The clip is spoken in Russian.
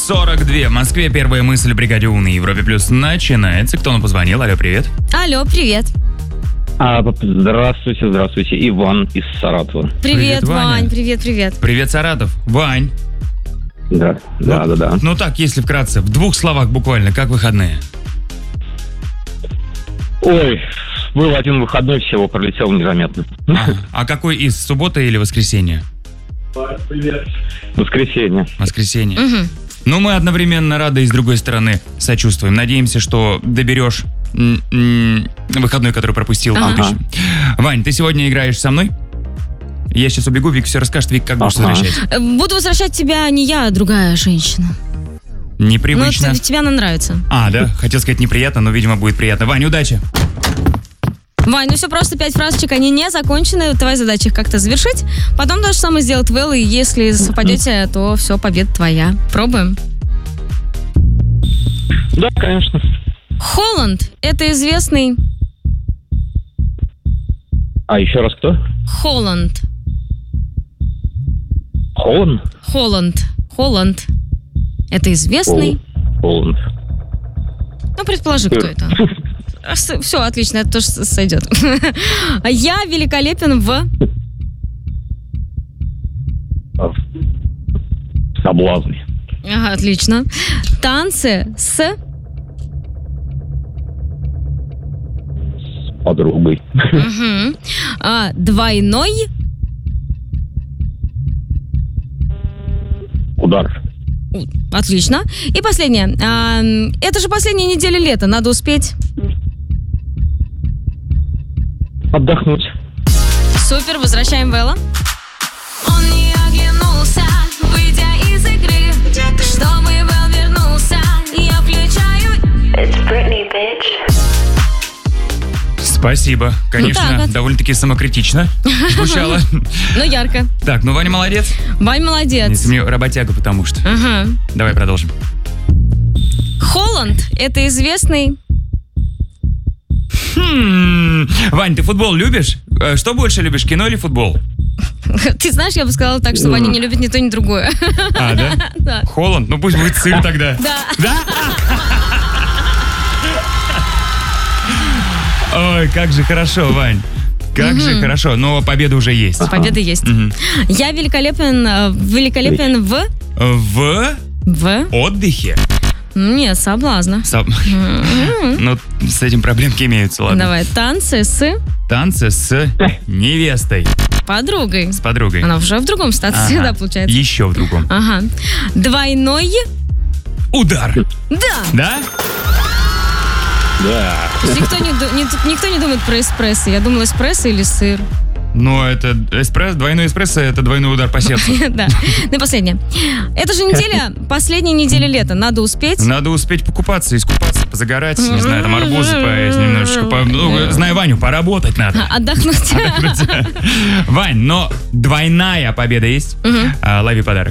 7:42 в Москве. Первая мысль в бригаде У на Европе Плюс начинается. Кто нам позвонил? Алло, привет. Алло, привет. Здравствуйте. Иван из Саратова. Привет, Ваня. Вань. Привет. Привет, Саратов. Вань. Да. Ну так, если вкратце, в 2 словах буквально, как выходные? Ой, был один выходной, всего пролетел незаметно. А какой из, суббота или воскресенье? Воскресенье. Угу. Ну, мы одновременно рады и с другой стороны сочувствуем. Надеемся, что доберешь выходной, который пропустил. Ага. Вань, ты сегодня играешь со мной? Я сейчас убегу, Вик все расскажет. Вик, как будешь возвращать? Буду возвращать тебя не я, а другая женщина. Непривычно. Ну, тебе она нравится. Да? Хотел сказать неприятно, но, видимо, будет приятно. Вань, удачи! Вань, ну все просто 5 фразочек, они не закончены. Твоя задача их как-то завершить. Потом то же самое сделать Вэл, и если совпадете, то все, победа твоя. Пробуем? Да, конечно. Холланд – это известный... А еще раз кто? Холланд. Холланд? Это известный... Холланд. Ну, предположи, кто это. Все, отлично, это тоже сойдет. Я великолепен в... Соблазны. Ага, отлично. Танцы с... Подругой. Угу. Двойной... Удар. Отлично. И последнее. Это же последняя неделя лета, надо успеть... Отдохнуть. Супер, возвращаем Вэлла. Он не оглянулся, выйдя из игры. Чтобы Вэл вернулся, я включаю. It's Britney, bitch. Спасибо. Конечно, так вот. довольно-таки самокритично звучало. Ну, ярко. Так, Ваня молодец. Вань молодец. Если мне работяга, потому что. Ага. Давай продолжим. Холланд – это известный... Вань, ты футбол любишь? Что больше любишь, кино или футбол? Ты знаешь, я бы сказала так, что Ваня не любит ни то, ни другое. Да? Да. Холланд? Ну пусть будет сыр тогда. Да. Да? Ой, как же хорошо, Вань. Как же хорошо. Но победа уже есть. Победа есть. Я великолепен в... В отдыхе. Нет, соблазна. Ну, с этим проблемки имеются, ладно. Давай, танцы с Танцы с невестой. подругой. С подругой. Она уже в другом статусе, Ага. да, получается? Еще в другом. Ага. Двойной... Удар. Да! Да? Да. Никто не думает про эспрессо. Я думала, эспрессо или сыр. Но это двойной эспрессо, это двойной удар по сердцу. Да. Ну и последнее. Это же последняя неделя лета. Надо успеть. Надо успеть покупаться, искупаться, позагорать, не знаю, там арбузы поесть немножечко. Знаю Ваню, поработать надо. Отдохнуть. Вань, но двойная победа есть. Лови подарок.